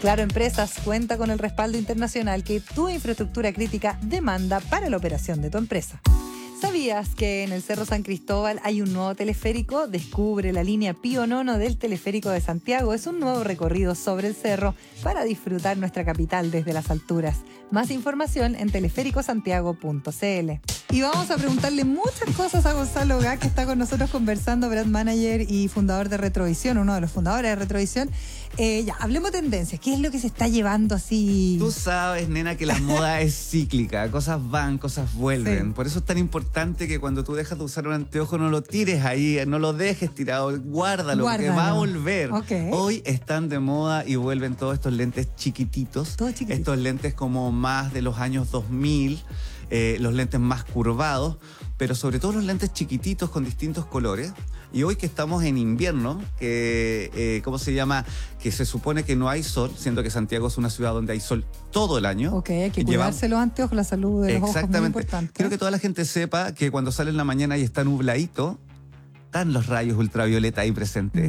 Claro Empresas cuenta con el respaldo internacional que tu infraestructura crítica demanda para la operación de tu empresa. ¿Sabías que en el Cerro San Cristóbal hay un nuevo teleférico? Descubre la línea Pío Nono del Teleférico de Santiago. Es un nuevo recorrido sobre el cerro para disfrutar nuestra capital desde las alturas. Más información en teleféricosantiago.cl. Y vamos a preguntarle muchas cosas a Gonzalo Gá, que está con nosotros conversando, brand manager y fundador de Retrovisión, uno de los fundadores de Retrovisión. Ya, hablemos de tendencias. ¿Qué es lo que se está llevando así? Tú sabes, nena, que la moda es cíclica. Cosas van, cosas vuelven. Sí. Por eso es tan importante que cuando tú dejas de usar un anteojo no lo tires ahí, no lo dejes tirado, guárdalo, porque va a volver. Okay. Hoy están de moda y vuelven todos estos lentes chiquititos. Todo chiquitito. Estos lentes como más de los años 2000, los lentes más curvados, pero sobre todo los lentes chiquititos con distintos colores. Y hoy que estamos en invierno, que ¿cómo se llama? Que se supone que no hay sol, siendo que Santiago es una ciudad donde hay sol todo el año. Ok, hay que cuidarse los anteojos, la salud de los ojos es muy importante. Quiero que toda la gente sepa que cuando sale en la mañana y está nubladito, están los rayos ultravioleta ahí presentes.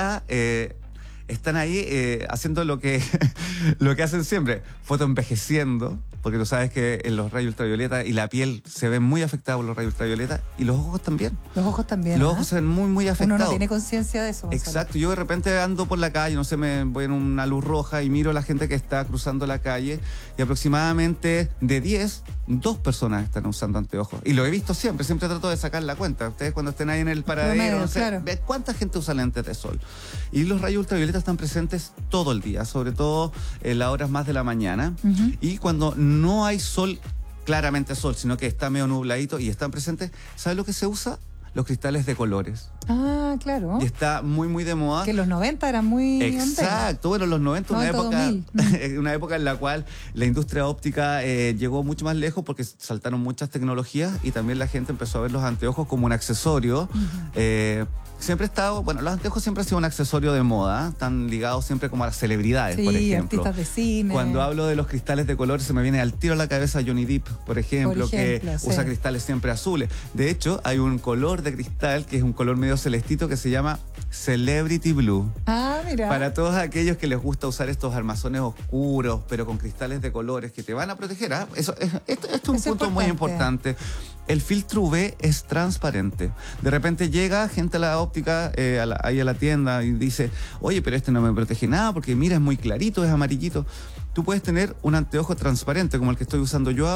Están ahí haciendo lo que hacen siempre, fotoenvejeciendo, porque tú sabes que en los rayos ultravioleta y la piel se ven muy afectados por los rayos ultravioleta y los ojos también. Los ojos también. Los ojos se ven muy, muy afectados. Uno no tiene conciencia de eso. Exacto. Yo de repente ando por la calle, no sé, me voy en una luz roja y miro a la gente que está cruzando la calle y aproximadamente de 10, 2 personas están usando anteojos. Y lo he visto siempre trato de sacar la cuenta. Ustedes cuando estén ahí en el paradero, no sé, claro. ve cuánta gente usa lentes de sol. Y los rayos ultravioleta están presentes todo el día, sobre todo en las horas más de la mañana. Y cuando no hay sol, claramente sol, sino que está medio nubladito y están presentes, ¿sabes lo que se usa? Los cristales de colores. Ah, claro. Y está muy, muy de moda. Que los 90 eran muy... Exacto. Bueno, los 90, una época en la cual la industria óptica llegó mucho más lejos porque saltaron muchas tecnologías y también la gente empezó a ver los anteojos como un accesorio. Siempre ha estado, bueno, los anteojos siempre han sido un accesorio de moda, están ligados siempre como a las celebridades, por ejemplo. Artistas de cine. Cuando hablo de los cristales de color se me viene al tiro a la cabeza Johnny Depp, por ejemplo, que usa cristales siempre azules. De hecho, hay un color de cristal que es un color medio celestito que se llama Celebrity Blue. Ah, mira. Para todos aquellos que les gusta usar estos armazones oscuros, pero con cristales de colores que te van a proteger. Esto es un punto muy importante. El filtro UV es transparente. De repente llega gente a la óptica, ahí a la tienda y dice, oye, pero este no me protege nada porque mira, es muy clarito, es amarillito. Tú puedes tener un anteojo transparente como el que estoy usando yo